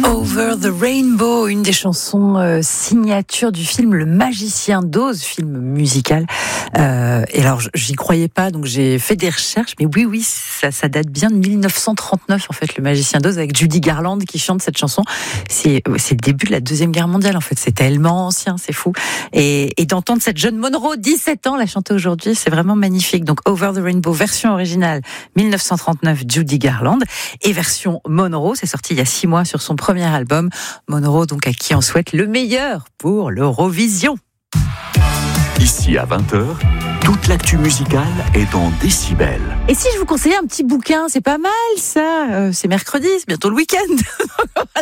Over the Rainbow, une des chansons signature du film Le Magicien d'Oz, film musical. Et alors, j'y croyais pas, donc j'ai fait des recherches. Mais oui, ça date bien de 1939, en fait, Le Magicien d'Oz, avec Judy Garland qui chante cette chanson. C'est le début de la Deuxième Guerre mondiale, en fait. C'est tellement ancien, c'est fou. Et d'entendre cette jeune Monroe, 17 ans, la chanter aujourd'hui, c'est vraiment magnifique. Donc, Over the Rainbow, version originale, 1939, Judy Garland. Et version Monroe, c'est sorti il y a 6 mois sur son premier album. Monroe, donc, à qui on souhaite le meilleur pour l'Eurovision. Ici à 20h, toute l'actu musicale est dans Décibel. Et si je vous conseillais un petit bouquin, c'est pas mal ça. C'est mercredi, c'est bientôt le week-end.